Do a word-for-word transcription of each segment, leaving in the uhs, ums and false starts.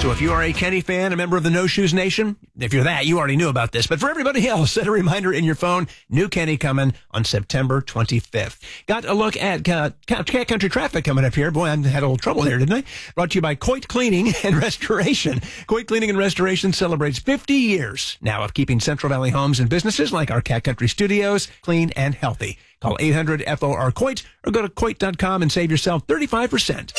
So if you are a Kenny fan, a member of the No Shoes Nation, if you're that, you already knew about this. But for everybody else, set a reminder in your phone. New Kenny coming on September twenty-fifth. Got a look at uh, Cat Country traffic coming up here. Boy, I had a little trouble there, didn't I? Brought to you by Coit Cleaning and Restoration. Coit Cleaning and Restoration celebrates fifty years now of keeping Central Valley homes and businesses like our Cat Country studios clean and healthy. Call eight hundred F O R Coit or go to coit dot com and save yourself thirty-five percent.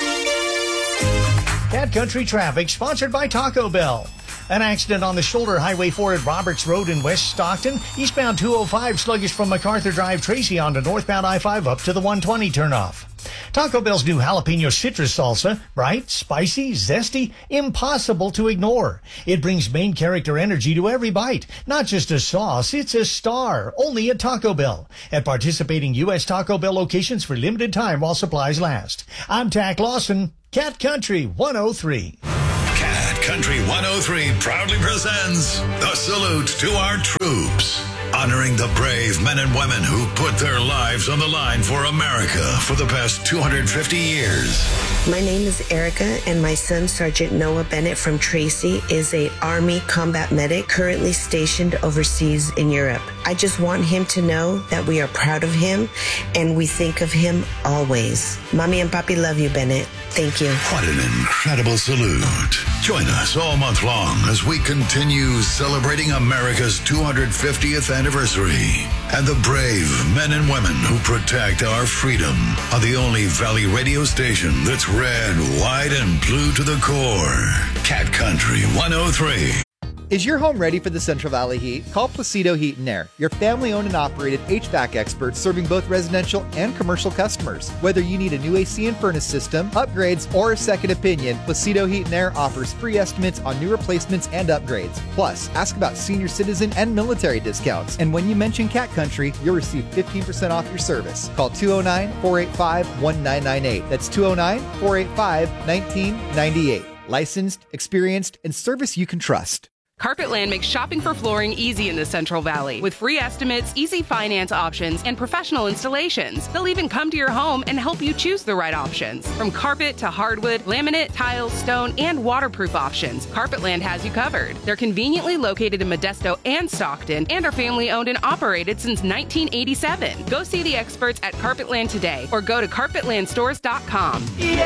Cat Country traffic sponsored by Taco Bell. An accident on the shoulder Highway four at Roberts Road in West Stockton. Eastbound two oh five sluggish from MacArthur Drive Tracy onto northbound I five up to the one twenty turnoff. Taco Bell's new jalapeno citrus salsa, bright, spicy, zesty, impossible to ignore. It brings main character energy to every bite. Not just a sauce, it's a star. Only at Taco Bell. At participating U S Taco Bell locations for limited time while supplies last. I'm Tack Lawson, Cat Country one oh three. Cat Country one oh three proudly presents the salute to our troops, honoring the brave men and women who put their lives on the line for America for the past two hundred fifty years. My name is Erica, and my son, Sergeant Noah Bennett from Tracy, is a Army combat medic currently stationed overseas in Europe. I just want him to know that we are proud of him, and we think of him always. Mommy and Papi love you, Bennett. Thank you. What an incredible salute. Join us all month long as we continue celebrating America's two hundred fiftieth anniversary and the brave men and women who protect our freedom on the only Valley radio station that's red, white, and blue to the core. Cat Country one oh three. Is your home ready for the Central Valley heat? Call Placido Heat and Air, your family-owned and operated H V A C experts serving both residential and commercial customers. Whether you need a new A C and furnace system, upgrades, or a second opinion, Placido Heat and Air offers free estimates on new replacements and upgrades. Plus, ask about senior citizen and military discounts. And when you mention Cat Country, you'll receive fifteen percent off your service. Call two oh nine, four eight five, one nine nine eight. That's two oh nine, four eight five, one nine nine eight. Licensed, experienced, and service you can trust. Carpetland makes shopping for flooring easy in the Central Valley with free estimates, easy finance options, and professional installations. They'll even come to your home and help you choose the right options. From carpet to hardwood, laminate, tiles, stone, and waterproof options, Carpetland has you covered. They're conveniently located in Modesto and Stockton and are family owned and operated since nineteen eighty-seven. Go see the experts at Carpetland today or go to carpetland stores dot com. Yeah!